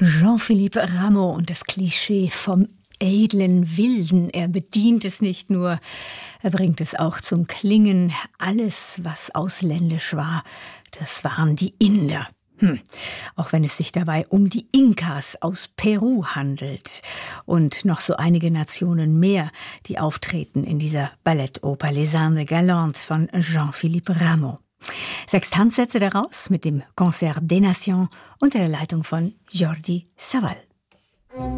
Jean-Philippe Rameau und das Klischee vom edlen Wilden. Er bedient es nicht nur, er bringt es auch zum Klingen. Alles, was ausländisch war, das waren die Inder. Auch wenn es sich dabei um die Inkas aus Peru handelt. Und noch so einige Nationen mehr, die auftreten in dieser Ballettoper Les Indes Galantes von Jean-Philippe Rameau. 6 Tanzsätze daraus mit dem Concert des Nations unter der Leitung von Jordi Savall.